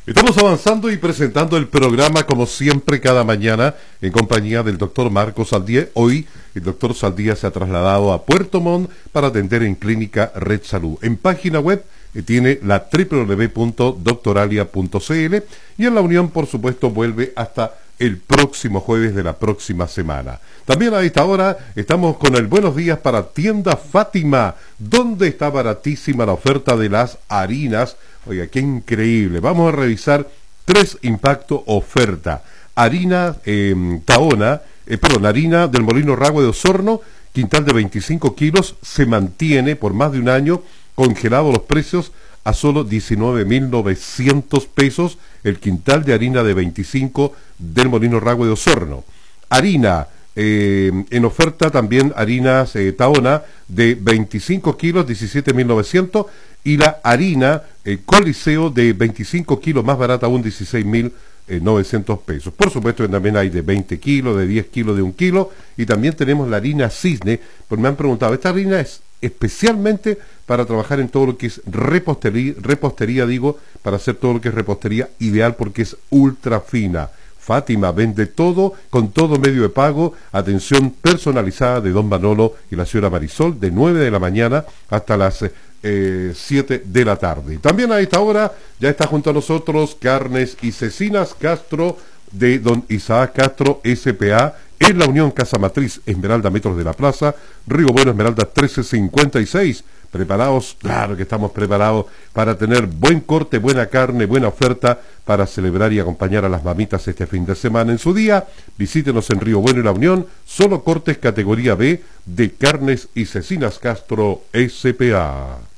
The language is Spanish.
Estamos avanzando y presentando el programa como siempre cada mañana en compañía del doctor Marcos Saldía. Hoy el doctor Saldía se ha trasladado a Puerto Montt para atender en Clínica Red Salud. En página web tiene la www.doctoralia.cl y en La Unión, por supuesto, vuelve hasta el próximo jueves de la próxima semana. También a esta hora estamos con el buenos días para Tienda Fátima, donde está baratísima la oferta de las harinas. Oiga, qué increíble. Vamos a revisar 3 impacto oferta. Harina Tahona, harina del Molino Ragüe de Osorno, quintal de 25 kilos, se mantiene por más de un año, congelados los precios a solo 19.900 pesos, el quintal de harina de 25 del Molino Ragüe de Osorno. Harina, en oferta también harinas Tahona de 25 kilos, 17.900, y la harina Coliseo de 25 kilos, más barata aún, 16.900 pesos. Por supuesto que también hay de 20 kilos, de 10 kilos, de 1 kilo, y también tenemos la harina Cisne, porque me han preguntado, esta harina es especialmente para trabajar en todo lo que es repostería, para hacer todo lo que es repostería, ideal porque es ultra fina. Fátima vende todo, con todo medio de pago, atención personalizada de don Manolo y la señora Marisol, de 9 de la mañana hasta las 7 de la tarde. También a esta hora ya está junto a nosotros Carnes y Cecinas Castro, de don Isaac Castro, S.P.A., en La Unión, Casa Matriz, Esmeralda, metros de la plaza, Río Bueno, Esmeralda 1356. ¿Preparados? Claro que estamos preparados para tener buen corte, buena carne, buena oferta para celebrar y acompañar a las mamitas este fin de semana en su día. Visítenos en Río Bueno y La Unión, solo cortes categoría B de Carnes y Cecinas Castro S.P.A.